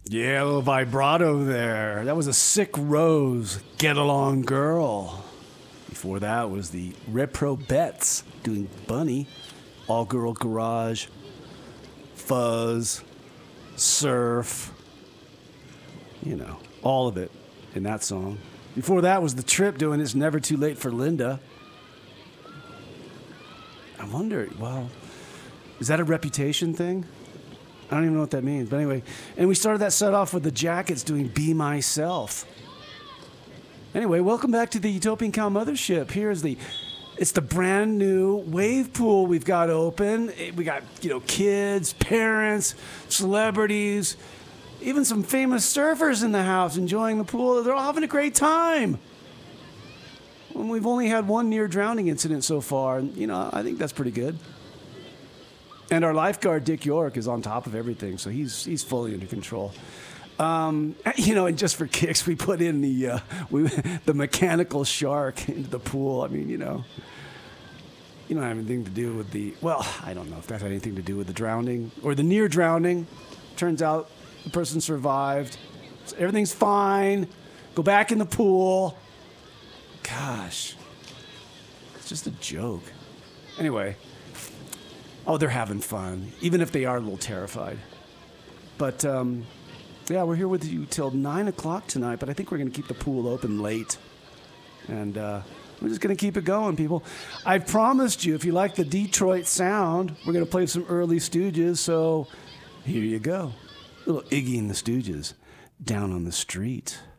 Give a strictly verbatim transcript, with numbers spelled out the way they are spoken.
Yeah, a little vibrato there. That was a Sick Rose, Get Along Girl. Before that was the Reprobettes doing Bunny, All Girl Garage, Fuzz, Surf, you know, all of it in that song. Before that was The Trip doing It's Never Too Late for Linda. I wonder, well, is that a Reputation thing? I don't even know what that means. But anyway, and we started that set off with the Jackets doing Be Myself. Anyway, welcome back to the Utopian Cow Mothership. Here's the, it's the brand new wave pool we've got open. We got, you know, kids, parents, celebrities, even some famous surfers in the house enjoying the pool. They're all having a great time. And we've only had one near drowning incident so far. And, you know, I think that's pretty good. And our lifeguard, Dick York, is on top of everything, so he's he's fully under control. Um, you know, and just for kicks, we put in the uh, we, the mechanical shark into the pool. I mean, you know, you don't have anything to do with the, well, I don't know if that had anything to do with the drowning or the near drowning. Turns out the person survived. So everything's fine. Go back in the pool. Gosh, it's just a joke. Anyway. Oh, they're having fun, even if they are a little terrified. But, um, yeah, we're here with you till nine o'clock tonight, but I think we're going to keep the pool open late. And uh, we're just going to keep it going, people. I promised you, if you like the Detroit sound, we're going to play some early Stooges, so here you go. Little Iggy and the Stooges, Down on the Street.